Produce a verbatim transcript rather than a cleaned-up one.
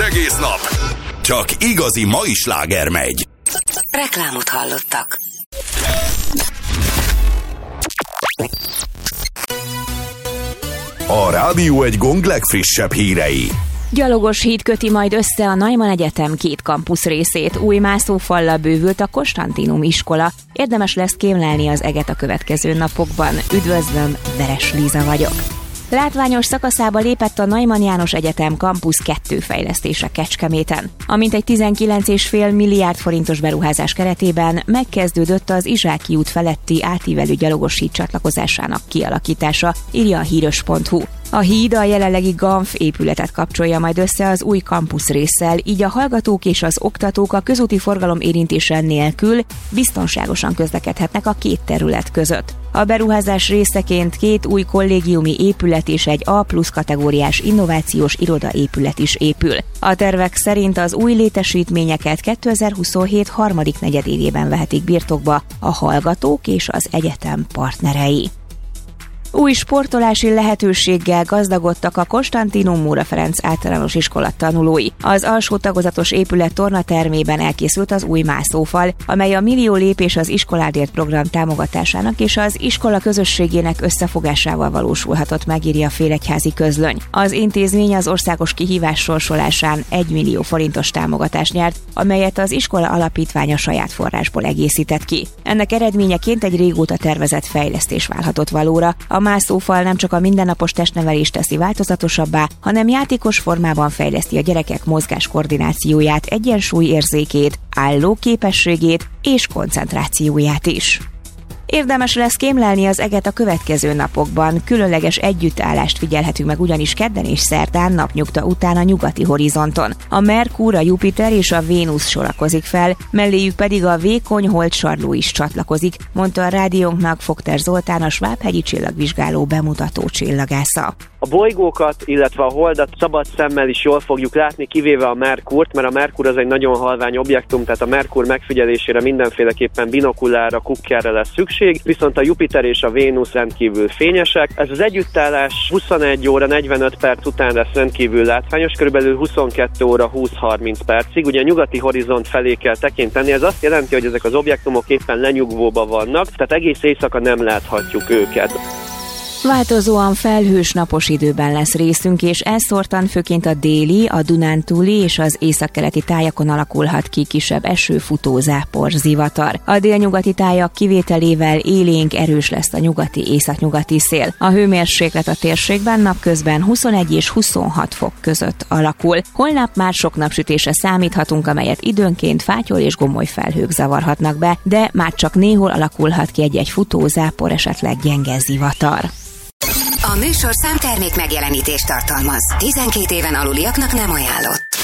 egész nap. Csak igazi mai sláger megy. Reklámot hallottak. A Rádió egy Gong legfrissebb hírei. Gyalogos híd köti majd össze a Neumann Egyetem két kampusz részét. Új mászófallal bővült a Konstantinum iskola. Érdemes lesz kémlelni az eget a következő napokban. Üdvözlöm, Veres Líza vagyok. Látványos szakaszába lépett a Neumann János Egyetem kampusz kettő fejlesztése Kecskeméten. A mintegy tizenkilenc egész öt milliárd forintos beruházás keretében megkezdődött az Izsáki út feletti átívelő gyalogos híd csatlakozásának kialakítása, írja a híros pont hu. A híd a jelenlegi Ganf épületet kapcsolja majd össze az új kampusz résszel, így a hallgatók és az oktatók a közúti forgalom érintése nélkül biztonságosan közlekedhetnek a két terület között. A beruházás részeként két új kollégiumi épület és egy A plusz kategóriás innovációs irodaépület is épül. A tervek szerint az új létesítményeket kétezer-huszonhét harmadik negyedévében vehetik birtokba a hallgatók és az egyetem partnerei. Új sportolási lehetőséggel gazdagodtak a Konstantinum Móra Ferenc általános iskola tanulói. Az alsó tagozatos épület tornatermében elkészült az új mászófal, amely a Millió lépés az iskoládért program támogatásának és az iskola közösségének összefogásával valósulhatott, megírja a Félegyházi Közlöny. Az intézmény az országos kihívás sorsolásán egy millió forintos támogatást nyert, amelyet az iskola alapítványa saját forrásból egészített ki. Ennek eredményeként egy régóta tervezett fejlesztés válhatott valóra. A mászófal nem csak a mindennapos testnevelést teszi változatosabbá, hanem játékos formában fejleszti a gyerekek mozgás koordinációját, egyensúlyérzékét, állóképességét és koncentrációját is. Érdemes lesz kémlelni az eget a következő napokban. Különleges együttállást figyelhetünk meg ugyanis kedden és szerdán napnyugta után a nyugati horizonton. A Merkur, a Jupiter és a Vénusz sorakozik fel, melléjük pedig a vékony holdsarló is csatlakozik, mondta a rádiónknak Fogter Zoltán, a Svábhegyi csillagvizsgáló bemutató csillagásza. A bolygókat, illetve a holdat szabad szemmel is jól fogjuk látni, kivéve a Merkurt, mert a Merkur az egy nagyon halvány objektum, tehát a Merkur megfigyelésére mindenféleképpen binokulára, kukkerre lesz szükség, viszont a Jupiter és a Vénusz rendkívül fényesek. Ez az együttállás huszonegy óra negyvenöt perc után lesz rendkívül látványos, körülbelül huszonkettő óra húsz-harminc percig. Ugye a nyugati horizont felé kell tekinteni, ez azt jelenti, hogy ezek az objektumok éppen lenyugvóban vannak, tehát egész éjszaka nem láthatjuk őket. Változóan felhős napos időben lesz részünk, és elszórtan főként a déli, a Dunántúli és az északkeleti tájakon alakulhat ki kisebb eső, futó, zápor, zivatar. A délnyugati tájak kivételével élénk, erős lesz a nyugati, északnyugati szél. A hőmérséklet a térségben napközben huszonegy és huszonhat fok között alakul. Holnap már sok napsütésre számíthatunk, amelyet időnként fátyol és gomoly felhők zavarhatnak be, de már csak néhol alakulhat ki egy-egy futó, zápor, esetleg gyenge zivatar. A műsorszám termék megjelenítést tartalmaz. tizenkét éven aluliaknak nem ajánlott.